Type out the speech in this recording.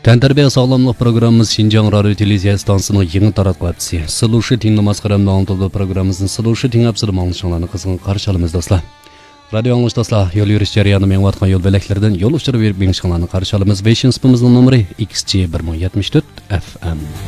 Tantarbiya sağlamlıq proqramımız Şinjan Radio Televiziya stansiyasının yeni taratqılatısı. Sıluşu tinlamas qaramda anıltılı proqramımızın Sıluşu tinapsıdı mağlışanlarını qızgın qarşı alımız dostlar. Radio anlaş dostlar, yol yürüyüş jarayonida men vatqan yo'l belaklardan yo'l uçturup verib mengishganlarni qarşı alımız. 5 sınıfımızın nomeri XC 1074 FM.